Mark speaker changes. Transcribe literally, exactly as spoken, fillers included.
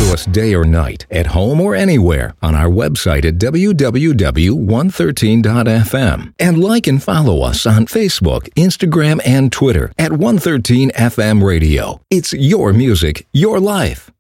Speaker 1: us day or night, at home or anywhere, on our website at w w w dot one thirteen dot f m. And like and follow us on Facebook, Instagram, and Twitter at one thirteen F M Radio. It's your music, your life.